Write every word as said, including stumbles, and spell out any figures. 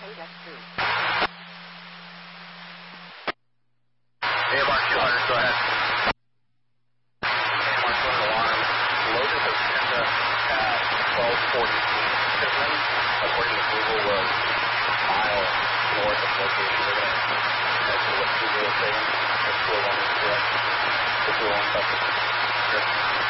eight X two. A M R two hundred, go ahead. A M R two hundred alarm. Loaded agenda at twelve forty. Chisholm, according to Google, was a mile north of location. They're going to head to what Google is saying. If two oh one is correct. If two oh one is correct.